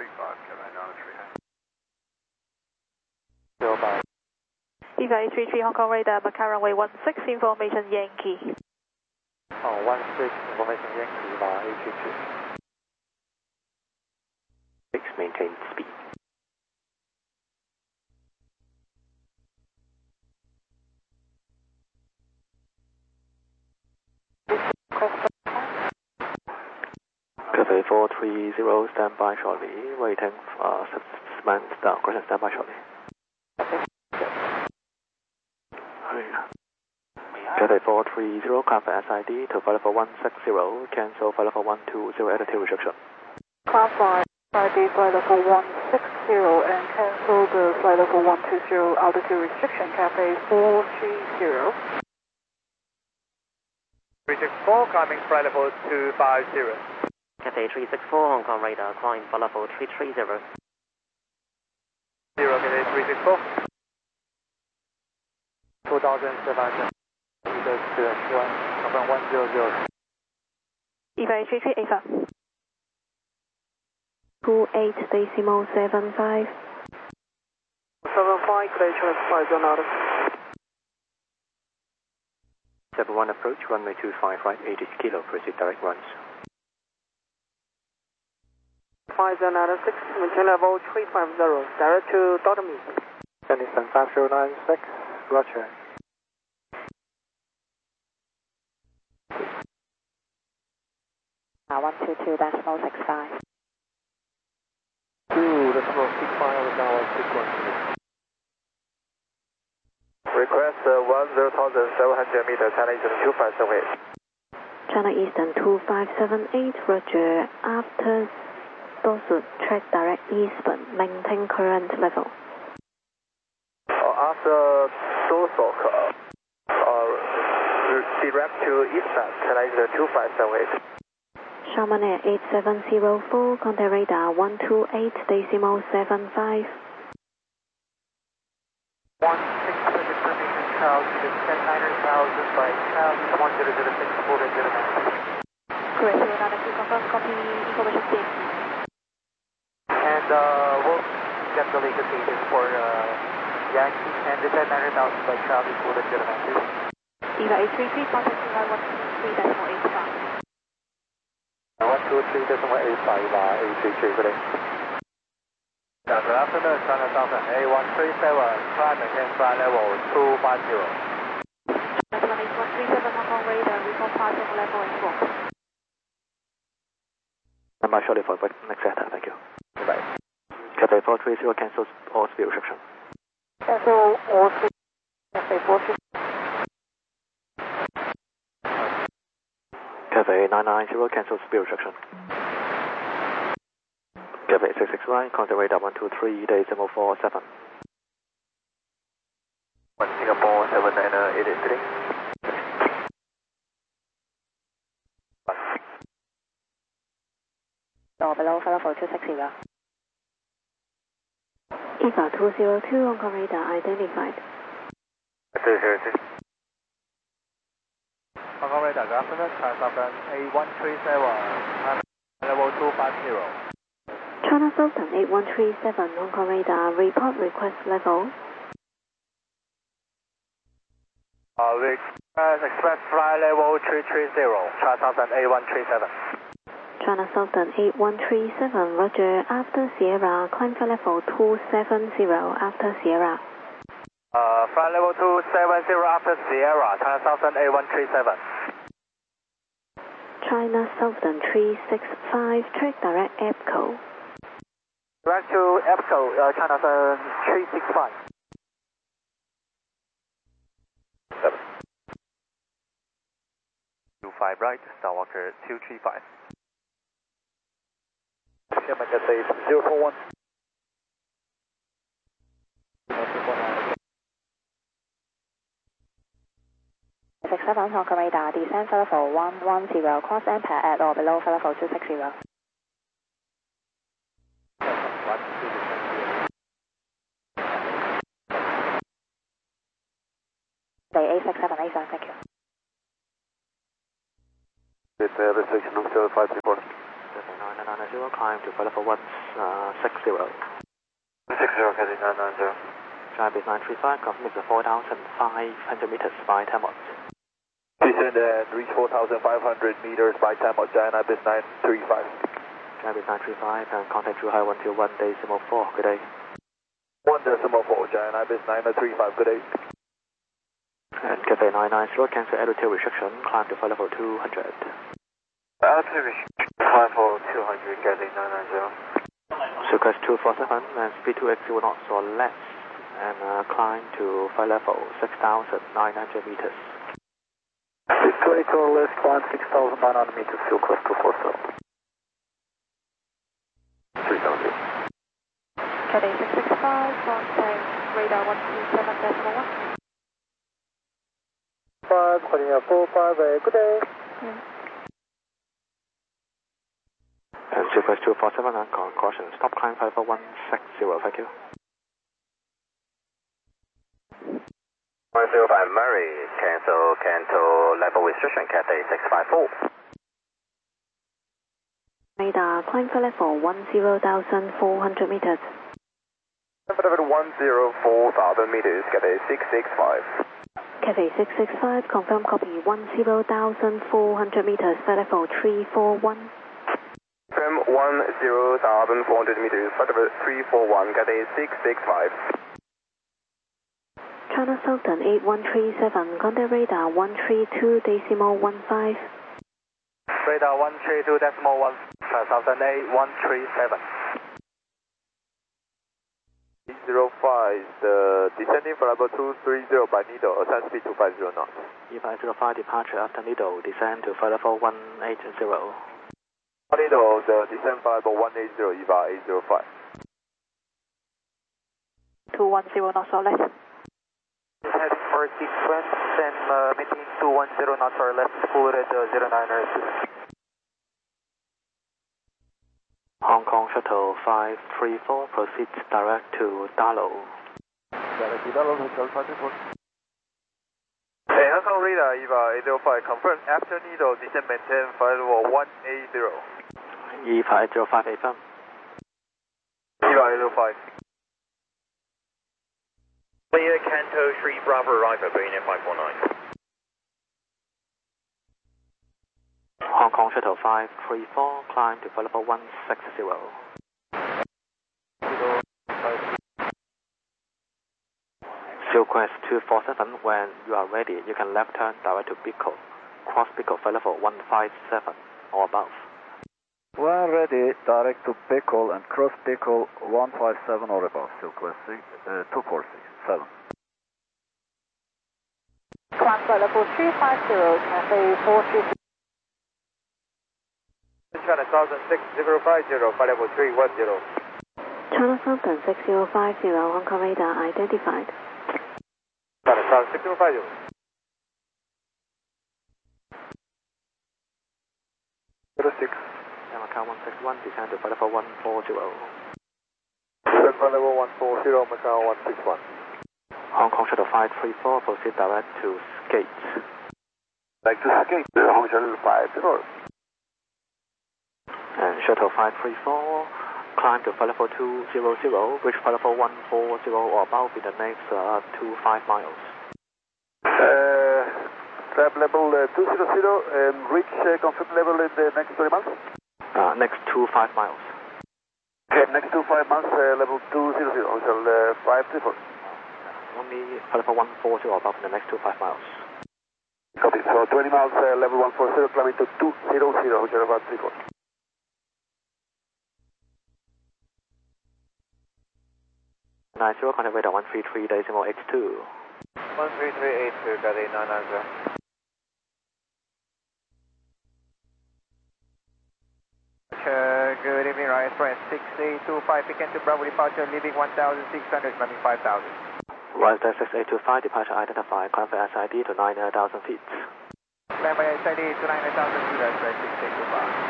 35, Carolina on a 3 high. 05. Eva 833 Hong Kong radar, Macau runway 16, information Yankee. 16, information Yankee by 833. 6, maintain speed. Cathay 430, stand by shortly, waiting for man down, crossing stand by shortly. Cathay 430, confirm SID to flight level 160, cancel flight level 120, altitude restriction. Confirm SID flight level 160 and cancel the flight level 120 altitude restriction, Cathay 430. 364, climbing flight level 250. Cathay 364, Hong Kong radar, climb flight level 330. 0, Cathay 364. 2700. Confirm 100. Eva 833 Ava. 28.75. 75, Clay 5 on order. 71 approach, runway 25 right, 80 kilo, proceed direct runs. 5 on order 6, maintain level 350, direct to Dotamy. Denison 5096, roger. Uh, 122.65. 2.65 now sequence. Request 10,700 meters, China Eastern 2578. China Eastern 2578, roger. After Dorsal, track direct eastbound, maintain current level. After Dorsal, direct to eastbound, China Eastern 2578. Sharman Air 8704, contact radar 128.75. 16 Charles, 10,900,000 by Charlie 1006, 409. Correct, 092, confirm, copy, information Yankee. And we'll get the latest data for Yankee and the 10,900,000 by Charlie 409. Eva 833, contact July 123.85. 123.85 by 833, good day. Good afternoon, China Southern A137, climbing in flight level 250. China 8137, Hong Kong radar, report passing level 84. I'm shortly for next sector, thank you. Goodbye. Cathay 430 cancels all speed restriction. Cancel all speed, Cathay 430. Cathay 990 cancels speed restriction. Cathay 669, contact radar 123.047. 1 Singapore 79883. Below flight level 260. Eva 202, Hong Kong radar identified. 202. Hong Kong radar, good afternoon, China Southern A137, level 250. China Southern 8137, Hong Kong radar, report request level. Express flight level 330, China Southern A137. China Southern 8137, roger. After Sierra, climb flight level 270 after Sierra. Flight level 270 after Sierra, China Southern A137. China Southern 365, track direct EPCO. Direct to EPCO, China Southern 365. 7. 25 right, Skywalker 235. Sherman Cathay 041. 67 Hong Kong radar, descend flight level 110, cross Empire at or below flight level 260. Day 867, thank you. Restriction of 0534. 990, climb to flight level 160. 60, Cathay 990. China base 935, confirm it's 4,500 meters by 10 knots. Descend and reach 4,500 meters by 10 knots, China base 935. China base 935 and contact Zhuhai 121.4, good day. 1.4, China base 935, good day. And Cathay 990, cancel altitude restriction, climb to flight level 200. Altitude restriction, climb for 200, Cathay 990. Request 247 and speed 280 knots or less and climb to flight level 6,900 meters. 622 or less, climb 6,900 meters, Request 247. 3,000. Cathay 665, contact radar 127.1. 5, calling 458, good day. And request 247 and caution, stop climb flight level 160, thank you. 105 Murray, cancel level restriction, Cathay 654. Radar, climb flight level 10,400 meters. Level 104,000 meters, Cathay 665. Cathay 665, confirm copy 10,400 meters, flight level 341. Confirm 10,400 meters, flight level 341, Cathay 665. China Southern 8137, contact radar 132.15. Radar 132.1, Southern 8137. 05, the descending for level 230 by needle, ascend speed 250 knots. E505 departure after needle, descend to flight level 180. Needle, the descent for level 180, EVA 805. 210 knots or less. Head for sequence and maintain 210 knots or less, forwarded 09er. Hong Kong Shuttle 534 proceeds direct to Dalo. Direct to Dalo, Hotel 534. Hey, Hong Kong radar, EVA 805, confirm after needle, descent maintain flight level 180. E505 AFM. EVA 805. Clear Canto 3 Bravo arrival, being at 549. Hong Kong Shuttle 534, climb to flight level 160. Silquest 247, when you are ready, you can left turn direct to Pico. Cross Pico flight level 157 or above. When ready, direct to Pickle and cross Pickle 157 or above, Silquest 247. Climb flight level 350, Cathay 433. China Southern 6050, flight level 310. China Southern 6050, Hong Kong radar identified. China Southern 6050. 06. Macau 161, descend to flight level 140. Descend flight level 140, Macau 161. Hong Kong Shuttle 534, proceed direct to Skates. Like to Skate, Hong Kong Shuttle 534. And Shuttle 534, climb to flight level 200, reach flight level 140 or above in the next 25 miles. Trap level 200 and reach confirm level in the next 20 miles? Next 25 miles. Okay, next 25 miles, level 200, Hotel 534. Only flight level 140 or above in the next 25 miles. Copy, so 20 miles, level 140, climbing to 200, Hotel 534. 90, contact radar 133.82. 13382, Cathay 990. Good evening, Ryan Express 6825, Pekin to Bravo departure, leaving 1,600, climbing 5,000. Right, 6825, departure identified, climb for SID to 9,000 feet. Climb by SID to 9,000 feet, that's right, 6825.